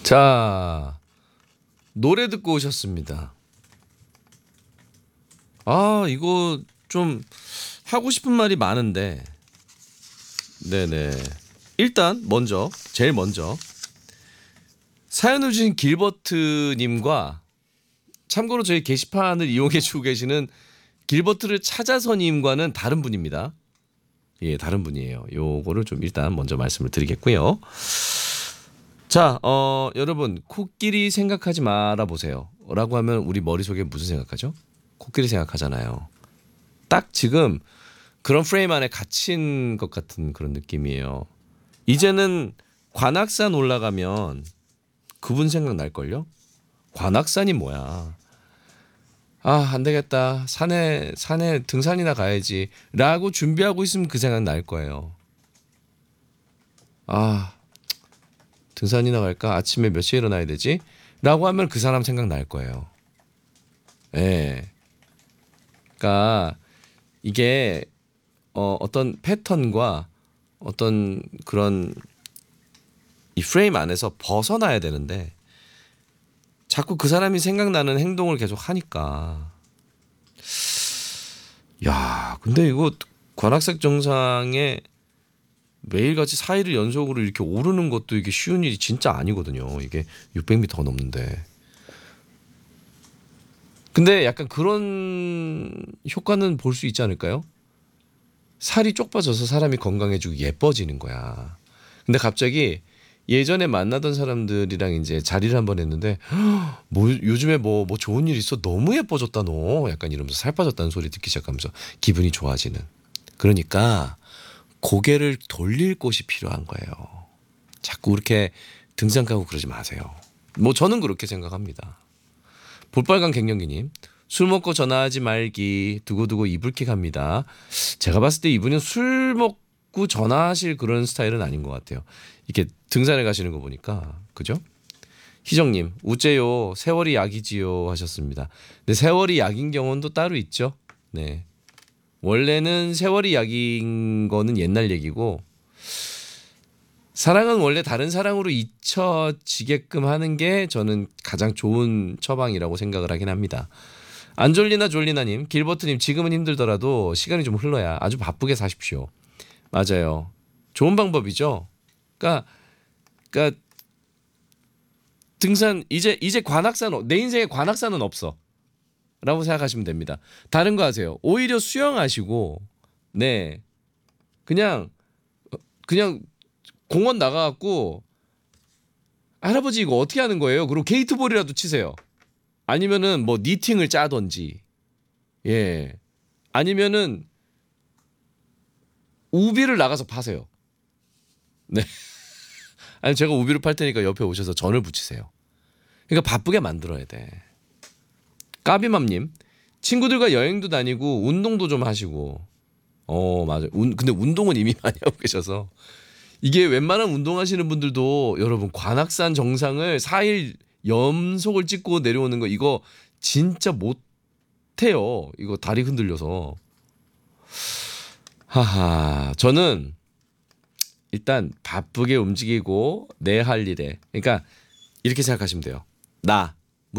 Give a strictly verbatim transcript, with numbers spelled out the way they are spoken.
자, 노래 듣고 오셨습니다. 아, 이거 좀 하고 싶은 말이 많은데, 네네. 일단 먼저, 제일 먼저 사연을 주신 길버트님과, 참고로 저희 게시판을 이용해 주고 계시는 길버트를 찾아서님과는 다른 분입니다. 예, 다른 분이에요. 요거를 좀 일단 먼저 말씀을 드리겠고요. 자, 어, 여러분, 코끼리 생각하지 말아 보세요. 라고 하면 우리 머릿속에 무슨 생각하죠? 코끼리 생각하잖아요. 딱 지금 그런 프레임 안에 갇힌 것 같은 그런 느낌이에요. 이제는 관악산 올라가면 그분 생각날걸요? 관악산이 뭐야? 아, 안 되겠다. 산에, 산에 등산이나 가야지. 라고 준비하고 있으면 그 생각 날 거예요. 아, 등산이나 갈까? 아침에 몇 시에 일어나야 되지? 라고 하면 그 사람 생각 날 거예요. 예. 그러니까 이게 어, 어떤 패턴과 어떤 그런 이 프레임 안에서 벗어나야 되는데 자꾸 그 사람이 생각나는 행동을 계속 하니까. 야, 근데 이거 관악산 정상에 매일같이 사 일을 연속으로 이렇게 오르는 것도 이게 쉬운 일이 진짜 아니거든요. 이게 육백 미터가 넘는데. 근데 약간 그런 효과는 볼 수 있지 않을까요? 살이 쪽 빠져서 사람이 건강해지고 예뻐지는 거야. 근데 갑자기 예전에 만나던 사람들이랑 이제 자리를 한번 했는데, 뭐 요즘에 뭐, 뭐 좋은 일 있어? 너무 예뻐졌다 너. 약간 이러면서 살 빠졌다는 소리 듣기 시작하면서 기분이 좋아지는. 그러니까 고개를 돌릴 곳이 필요한 거예요. 자꾸 그렇게 등산 가고 그러지 마세요. 뭐 저는 그렇게 생각합니다. 볼빨간 갱년기님, 술 먹고 전화하지 말기, 두고두고 이불킥 합니다. 제가 봤을 때 이분은 술 먹고 전화하실 그런 스타일은 아닌 것 같아요. 이렇게 등산에 가시는 거 보니까. 그죠? 희정님, 우째요, 세월이 약이지요 하셨습니다. 근데 세월이 약인 경우는 또 따로 있죠. 네. 원래는 세월이 약인 거는 옛날 얘기고, 사랑은 원래 다른 사랑으로 잊혀지게끔 하는 게 저는 가장 좋은 처방이라고 생각을 하긴 합니다. 안졸리나 졸리나님, 길버트님, 지금은 힘들더라도 시간이 좀 흘러야 아주 바쁘게 사십시오. 맞아요. 좋은 방법이죠. 그러니까, 그러니까 등산 이제 이제 관악산, 내 인생에 관악산은 없어. 라고 생각하시면 됩니다. 다른 거 하세요. 오히려 수영하시고, 네, 그냥 그냥 공원 나가갖고 할아버지 이거 어떻게 하는 거예요? 그리고 게이트볼이라도 치세요. 아니면은 뭐 니팅을 짜던지, 예, 아니면은 우비를 나가서 파세요. 네, 아니 제가 우비를 팔 테니까 옆에 오셔서 전을 붙이세요. 그러니까 바쁘게 만들어야 돼. 까비맘님, 친구들과 여행도 다니고 운동도 좀 하시고. 어, 맞아요. 운, 근데 운동은 이미 많이 하고 계셔서 이게 웬만한 운동하시는 분들도 여러분 관악산 정상을 사 일 연속을 찍고 내려오는 거 이거 진짜 못해요. 이거 다리 흔들려서. 하하, 저는 일단 바쁘게 움직이고 내 할 일에, 그러니까 이렇게 생각하시면 돼요. 나